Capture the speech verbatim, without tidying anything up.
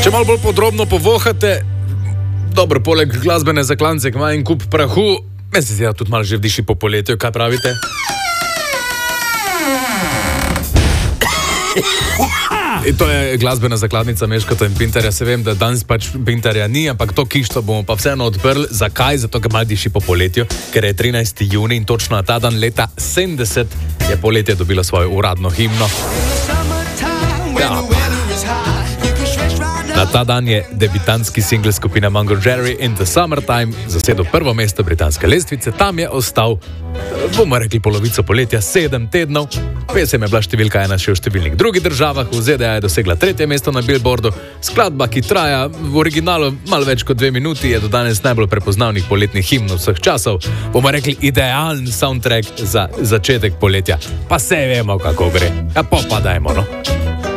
Če malo bolj podrobno povohate, dobro, poleg glasbene zaklance, ki ima en kup prahu, meni se zdi, da tudi malo že vdiši po poletju, kaj pravite? In to je glasbena zakladnica Meškota in Pintarja. Se vem, da danes pač Pintarja ni, ampak to kišto bomo pa vseeno odprli. Zakaj? Zato, ker malo diši po poletju, ker je trinajsti junij in točno na ta dan leta sedemdeset je poletje dobilo svojo uradno himno. Ja. Na ta dan je debitantski singl skupine Mungo Jerry in The Summertime zasedel prvo mesto britanske lestvice. Tam je ostal, bomo rekli, polovico poletja, sedem tednov. Pesem je bila številka ena še v številnih drugih državah. V Z D A je dosegla tretje mesto na Billboardu. Skladba, ki traja v originalu malo več kot dve minuti, je do danes najbolj prepoznavnih poletnih himnov vseh časov. Bomo rekli, idealen soundtrack za začetek poletja. Pa sej vemo, kako gre. Ja, pa pa dajmo, no.